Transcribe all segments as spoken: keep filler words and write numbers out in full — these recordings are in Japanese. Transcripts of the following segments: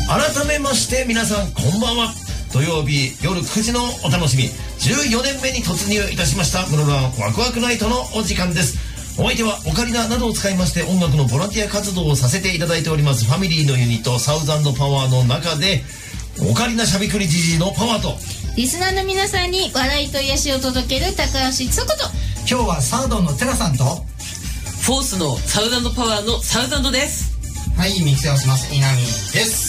改めまして皆さんこんばんは。土曜日夜くじのお楽しみ、じゅうよねんめに突入いたしました室蘭ワクワクナイトのお時間です。お相手はオカリナなどを使いまして音楽のボランティア活動をさせていただいておりますファミリーのユニットサウザンドパワーの中で、オカリナしゃべくりじじいのパワーとリスナーの皆さんに笑いと癒しを届ける高橋つこと、 今日はサウドンのテラさんとフォースのサウザンドパワーのサウザンドです。 はい、ミキサーをします稲見です。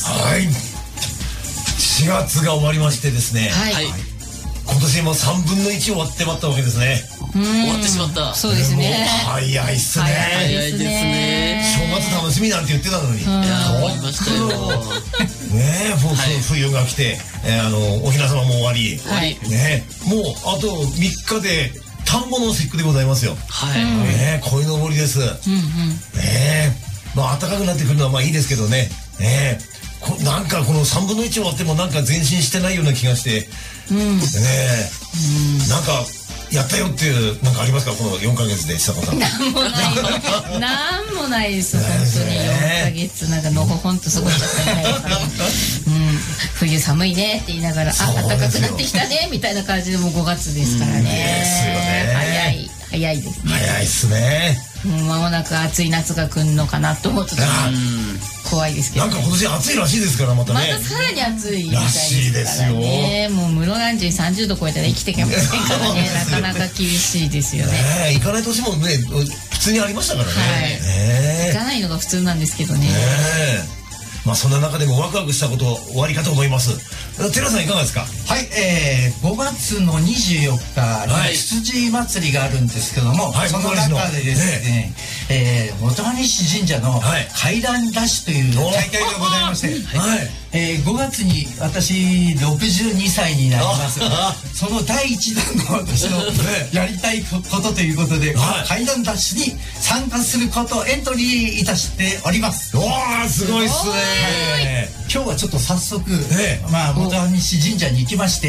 はい、しがつが終わりましてですね、 はい、 はい、 今年もさんぶんのいち終わってまったわけですね。 終わってしまった。 そうですね、 もう早いっすね。 早い早いですね。 正月楽しみなんて言ってたのに、 いやー終わりましたよ。 ねえ、もうはい冬が来て、えーあのおひなさまも終わり、 はいねえ、もうあとみっかで田んぼの節句でございますよ。 はい。 ねえ、鯉のぼりです。ねえ、まあ暖かくなってくるのはまあいいですけどね。ねえ、こなんかこのさんぶんのいち終わってもなんか前進してないような気がして、ねえ、なんかやったよっていうなんかありますか、このよんかげつで久子さん。 なんもないよなんもないです本当に。よんかげつなんかのほほんと過ごしちゃったみたいな、うん、冬寒いねって言いながら、あ、暖かくなってきたねみたいな感じでもうごがつですからね。 ですよね。 早い早いですね。 早いっすね。 もう間もなく暑い夏が来るのかなと思うとちょっと怖いですけど、ね、 なんか今年暑いらしいですからまたね。 またさらに暑いみたいですからね。もう室蘭中さんじゅうど超えたら生きていけませんからねなかなか厳しいですよね。 ねえ、行かない年もね普通にありましたからね。 はい、 ねえ、 行かないのが普通なんですけどね。 ねえ、まあそんな中でもワクワクしたこと終わりかと思います。寺さんいかがですか。 はい、えー、ごがつのにじゅうよっかにはい羊祭りがあるんですけども、 はい、 その中でですね、えー、本西神社のはい階段ダッシュという大会がございまして、 はいえー、ごがつに私ろくじゅうにさいになりますあ。 そのだいいちだんの私のやりたいことということで、 はい階段ダッシュに参加することをエントリーいたしております。 わあ、すごいっすね。 今日はちょっと早速、 ええまあ元西神社に行きまして、